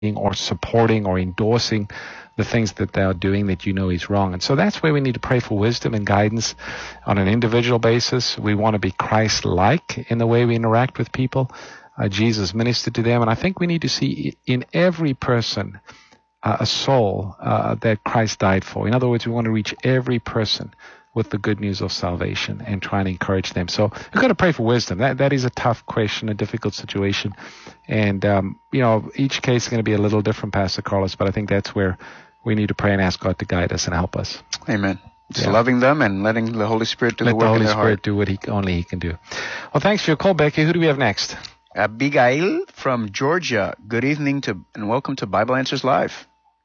or supporting or endorsing the things that they are doing that you know is wrong. And so that's where we need to pray for wisdom and guidance on an individual basis. We want to be Christ-like in the way we interact with people. Jesus ministered to them, and I think we need to see in every person a soul that Christ died for. In other words, we want to reach every person with the good news of salvation and try and encourage them. So we've got to pray for wisdom. That is a tough question, a difficult situation. And, each case is going to be a little different, Pastor Carlos, but I think that's where we need to pray and ask God to guide us and help us. Amen. Just loving them and letting the Holy Spirit do the work in their heart. Let the Holy Spirit do what only He can do. Well, thanks for your call, Becky. Who do we have next? Abigail from Georgia. Good evening and welcome to Bible Answers Live.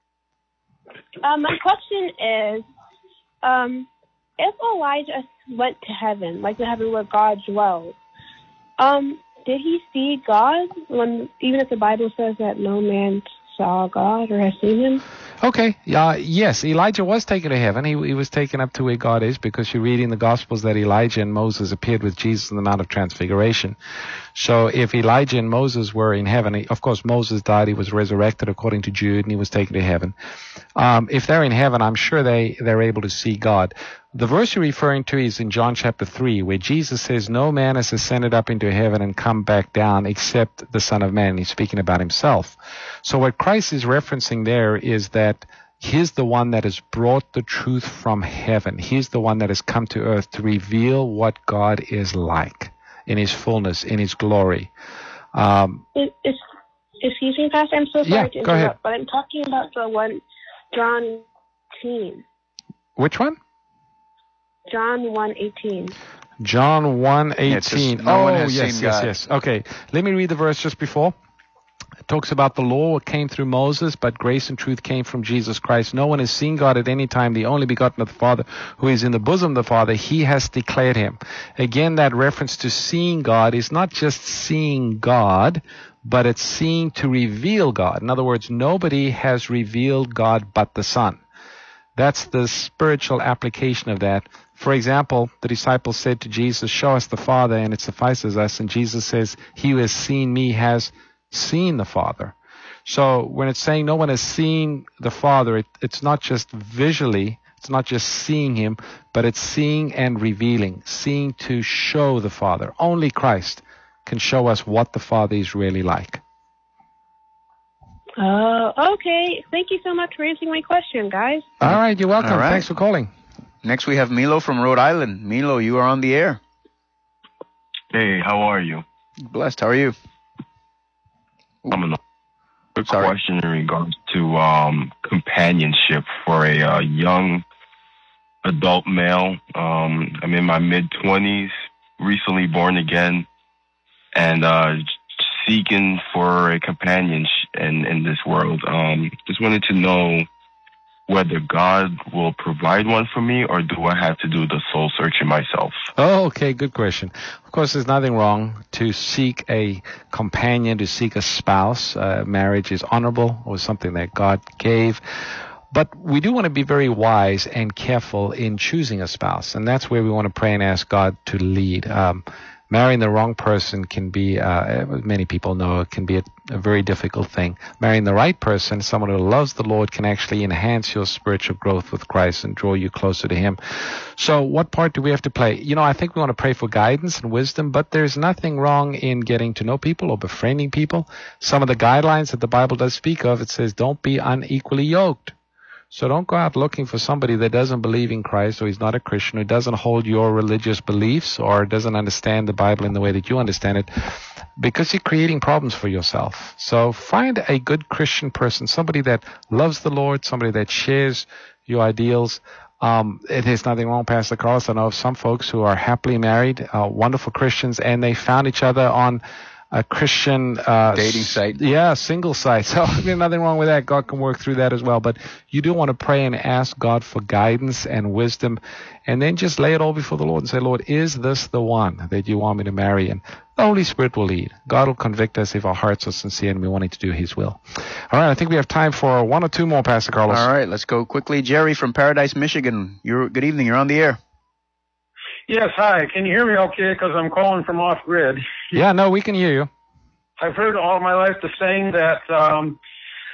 My question is, if Elijah went to heaven, like the heaven where God dwells, did he see God? Even if the Bible says that no man saw God or has seen Him? Okay. Yes, Elijah was taken to heaven. He was taken up to where God is, because you read in the Gospels that Elijah and Moses appeared with Jesus on the Mount of Transfiguration. So if Elijah and Moses were in heaven, of course Moses died, he was resurrected according to Jude, and he was taken to heaven. If they're in heaven, I'm sure they're able to see God. The verse you're referring to is in John chapter 3, where Jesus says, no man has ascended up into heaven and come back down except the Son of Man. He's speaking about himself. So what Christ is referencing there is that He's the one that has brought the truth from heaven. He's the one that has come to earth to reveal what God is like in His fullness, in His glory. Excuse me, Pastor, I'm so sorry to interrupt, go ahead. But I'm talking about the one, John 18. Which one? John 1:18. John 1:18. Yes. Okay, let me read the verse just before. It talks about the law came through Moses, but grace and truth came from Jesus Christ. No one has seen God at any time. The only begotten of the Father, who is in the bosom of the Father, He has declared Him. Again, that reference to seeing God is not just seeing God, but it's seeing to reveal God. In other words, nobody has revealed God but the Son. That's the spiritual application of that. For example, the disciples said to Jesus, show us the Father and it suffices us. And Jesus says, he who has seen me has seen the Father. So when it's saying no one has seen the Father, it's not just visually, it's not just seeing Him, but it's seeing and revealing, seeing to show the Father. Only Christ can show us what the Father is really like. Okay. Thank you so much for answering my question, guys. All right, you're welcome. All right. Thanks for calling. Next we have Milo from Rhode Island. Milo, you are on the air. Hey, how are you? Blessed. How are you? I'm a quick question in regards to companionship for a young adult male. I'm in my mid-20s, recently born again, and seeking for a companion in this world. Just wanted to know whether God will provide one for me, or do I have to do the soul searching myself? Oh, okay, good question. Of course, there's nothing wrong to seek a companion, to seek a spouse. Marriage is honorable, or something that God gave. But we do want to be very wise and careful in choosing a spouse, and that's where we want to pray and ask God to lead. Marrying the wrong person can be, many people know, it can be a very difficult thing. Marrying the right person, someone who loves the Lord, can actually enhance your spiritual growth with Christ and draw you closer to Him. So what part do we have to play? I think we want to pray for guidance and wisdom, but there's nothing wrong in getting to know people or befriending people. Some of the guidelines that the Bible does speak of, it says, don't be unequally yoked. So don't go out looking for somebody that doesn't believe in Christ, or is not a Christian, who doesn't hold your religious beliefs, or doesn't understand the Bible in the way that you understand it, because you're creating problems for yourself. So find a good Christian person, somebody that loves the Lord, somebody that shares your ideals. There's nothing wrong, Pastor Carlos. I know of some folks who are happily married, wonderful Christians, and they found each other on a Christian dating site. Yeah, single site. So there's nothing wrong with that. God can work through that as well. But you do want to pray and ask God for guidance and wisdom, and then just lay it all before the Lord and say, Lord, is this the one that you want me to marry? And the Holy Spirit will lead. God will convict us if our hearts are sincere and we wanting to do His will. All right, I think we have time for one or two more, Pastor Carlos. All right, let's go quickly. Jerry from Paradise, Michigan. Good evening. You're on the air. Yes, hi. Can you hear me okay? Because I'm calling from off-grid. Yeah, no, we can hear you. I've heard all my life the saying that